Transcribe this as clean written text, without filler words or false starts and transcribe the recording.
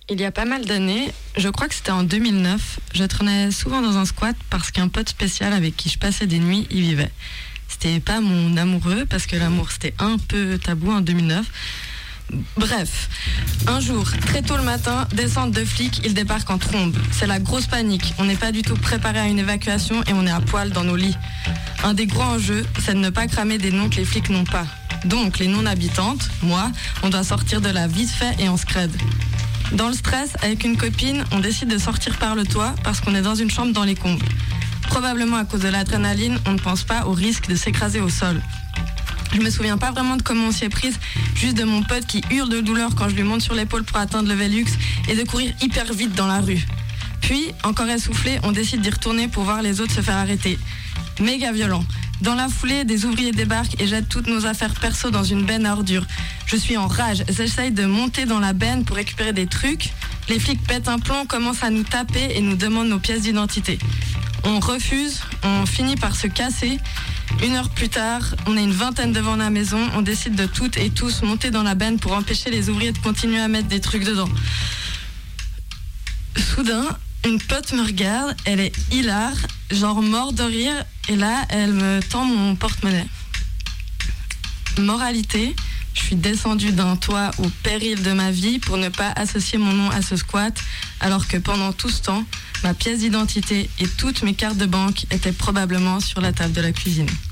Il y a pas mal d'années, je crois que c'était en 2009, je traînais souvent dans un squat parce qu'un pote spécial avec qui je passais des nuits y vivait. C'était pas mon amoureux parce que l'amour c'était un peu tabou en 2009. Bref, un jour, très tôt le matin, descente de flics, ils débarquent en trombe. C'est la grosse panique, on n'est pas du tout préparé à une évacuation et on est à poil dans nos lits. Un des gros enjeux, c'est de ne pas cramer des noms que les flics n'ont pas. Donc, les non-habitantes, moi, on doit sortir de là vite fait et en scred. Dans le stress, avec une copine, on décide de sortir par le toit parce qu'on est dans une chambre dans les combles. Probablement à cause de l'adrénaline, on ne pense pas au risque de s'écraser au sol. Je me souviens pas vraiment de comment on s'y est prise, juste de mon pote qui hurle de douleur quand je lui monte sur l'épaule pour atteindre le Velux et de courir hyper vite dans la rue. Puis, encore essoufflé, on décide d'y retourner pour voir les autres se faire arrêter. Méga violent. Dans la foulée, des ouvriers débarquent et jettent toutes nos affaires perso dans une benne à ordures. Je suis en rage, j'essaye de monter dans la benne pour récupérer des trucs. Les flics pètent un plomb, commencent à nous taper et nous demandent nos pièces d'identité. On refuse, on finit par se casser. 1 heure plus tard, on est une vingtaine devant la maison, on décide de toutes et tous monter dans la benne pour empêcher les ouvriers de continuer à mettre des trucs dedans. Soudain, une pote me regarde, elle est hilare, genre mort de rire, et là, elle me tend mon porte-monnaie. Moralité, je suis descendue d'un toit au péril de ma vie pour ne pas associer mon nom à ce squat, alors que pendant tout ce temps, ma pièce d'identité et toutes mes cartes de banque étaient probablement sur la table de la cuisine.